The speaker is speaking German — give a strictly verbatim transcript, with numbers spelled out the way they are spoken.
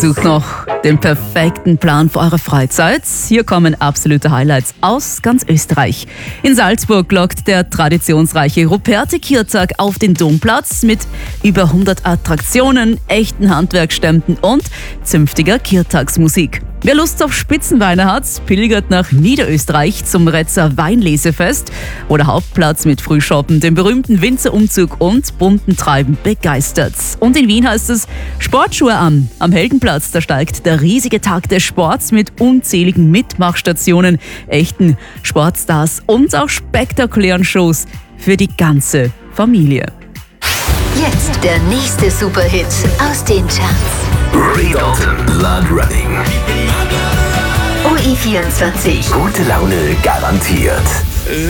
Sucht noch den perfekten Plan für eure Freizeit? Hier kommen absolute Highlights aus ganz Österreich. In Salzburg lockt der traditionsreiche Ruperti-Kirtag auf den Domplatz mit über hundert Attraktionen, echten Handwerksständen und zünftiger Kirtagsmusik. Wer Lust auf Spitzenweine hat, pilgert nach Niederösterreich zum Retzer Weinlesefest, wo der Hauptplatz mit Frühschoppen, dem berühmten Winzerumzug und bunten Treiben begeistert. Und in Wien heißt es Sportschuhe an. Am Heldenplatz, da steigt der riesige Tag des Sports mit unzähligen Mitmachstationen, echten Sportstars und auch spektakulären Shows für die ganze Familie. Jetzt der nächste Superhit aus den Charts. Ray Dalton, Blood Running. O E vierundzwanzig. Gute Laune garantiert.